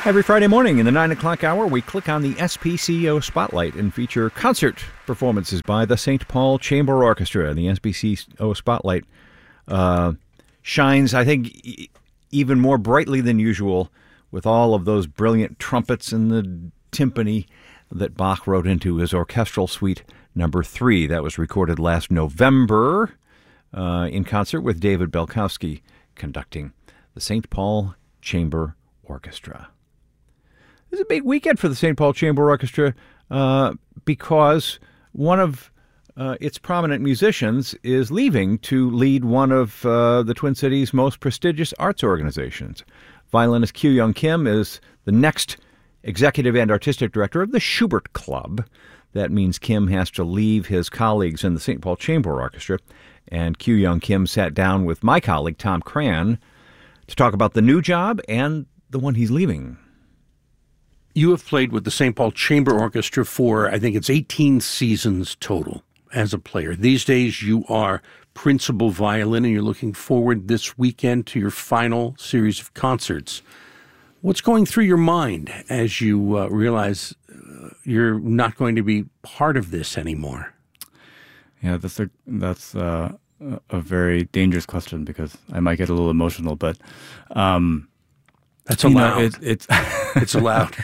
Every Friday morning in the 9 o'clock hour, we click on the SPCO Spotlight and feature concert performances by the St. Paul Chamber Orchestra. The SPCO Spotlight shines, I think, even more brightly than usual with all of those brilliant trumpets and the timpani that Bach wrote into his Orchestral Suite Number 3. That was recorded last November in concert with David Belkowski conducting the St. Paul Chamber Orchestra. It's a big weekend for the St. Paul Chamber Orchestra because one of its prominent musicians is leaving to lead one of the Twin Cities' most prestigious arts organizations. Violinist Kyu-Young Kim is the next executive and artistic director of the Schubert Club. That means Kim has to leave his colleagues in the St. Paul Chamber Orchestra, and Kyu-Young Kim sat down with my colleague Tom Cran to talk about the new job and the one he's leaving. You have played with the St. Paul Chamber Orchestra for, I think it's 18 seasons total as a player. These days you are principal violin and you're looking forward this weekend to your final series of concerts. What's going through your mind as you realize you're not going to be part of this anymore? Yeah, that's a very dangerous question because I might get a little emotional, but that's allowed. It's allowed.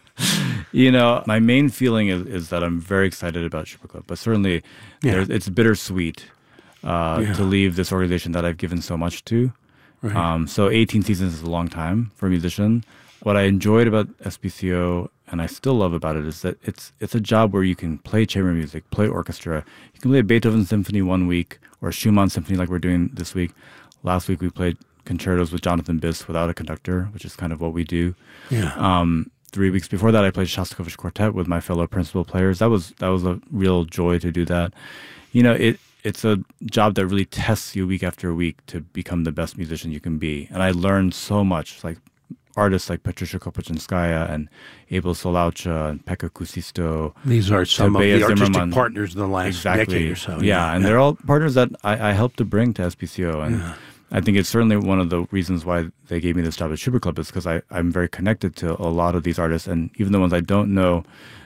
My main feeling is that I'm very excited about Schubert Club, but certainly it's bittersweet to leave this organization that I've given so much to. Right. So 18 seasons is a long time for a musician. What I enjoyed about SPCO, and I still love about it, is that it's a job where you can play chamber music, play orchestra. You can play a Beethoven symphony one week or a Schumann symphony like we're doing this week. Last week we played concertos with Jonathan Biss without a conductor, which is kind of what we do. Yeah. 3 weeks before that, I played Shostakovich Quartet with my fellow principal players. That was a real joy to do that. It's a job that really tests you week after week to become the best musician you can be. And I learned so much, like artists like Patricia Kopachinskaya and Abel Solaucha and Pekka Kuusisto. These are some of the artistic Zimmerman. Partners in the last decade or so. Yeah, and they're all partners that I helped to bring to SPCO. And I think it's certainly one of the reasons why they gave me this job at Schubert Club is because I'm very connected to a lot of these artists. And even the ones I don't know,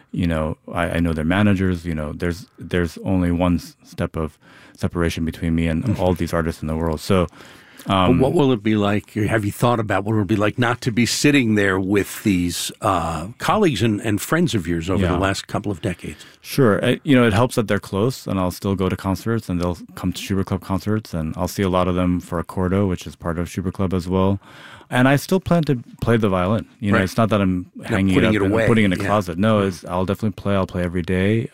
I know their managers. There's only one step of separation between me and all these artists in the world. So what will it be like? Have you thought about what it will be like not to be sitting there with these colleagues and friends of yours over the last couple of decades? Sure. It helps that they're close, and I'll still go to concerts, and they'll come to Schubert Club concerts, and I'll see a lot of them for Accordo, which is part of Schubert Club as well. And I still plan to play the violin. Right. It's not that I'm hanging it up and putting it in a closet. No, I'll definitely play. I'll play every day.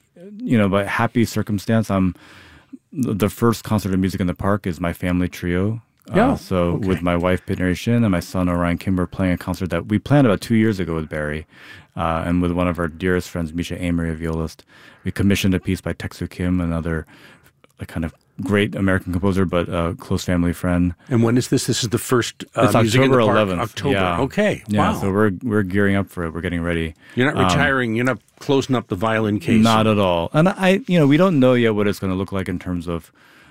By happy circumstance, the first concert of Music in the Park is my family trio. With my wife, Pitneri Shin, and my son, Orion Kimber, playing a concert that we planned about 2 years ago with Barry, and with one of our dearest friends, Misha Amory, a violist. We commissioned a piece by Taek-Soo Kim, another kind of great American composer, but a close family friend. And when is this? This is the first it's Music in the Park? 11th. October. Yeah. Okay. Yeah, wow. So we're gearing up for it. We're getting ready. You're not retiring. You're not closing up the violin case. Not at all. And we don't know yet what it's going to look like in terms of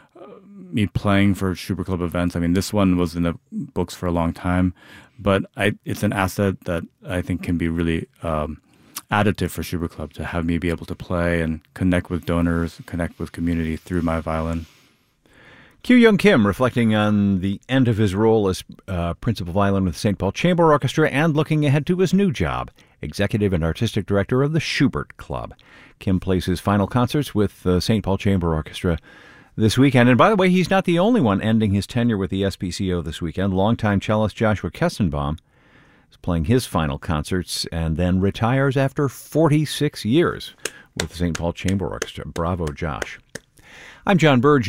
me playing for Schubert Club events. I mean, this one was in the books for a long time, but it's an asset that I think can be really additive for Schubert Club to have me be able to play and connect with donors, connect with community through my violin. Kyu-Young Kim reflecting on the end of his role as principal violin with the St. Paul Chamber Orchestra and looking ahead to his new job, executive and artistic director of the Schubert Club. Kim plays his final concerts with the St. Paul Chamber Orchestra this weekend. And by the way, he's not the only one ending his tenure with the SPCO this weekend. Longtime cellist Joshua Kestenbaum is playing his final concerts and then retires after 46 years with the St. Paul Chamber Orchestra. Bravo, Josh. I'm John Burge,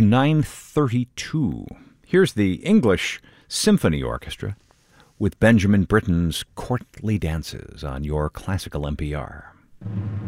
9:32. Here's the English Symphony Orchestra with Benjamin Britten's Courtly Dances on your classical NPR.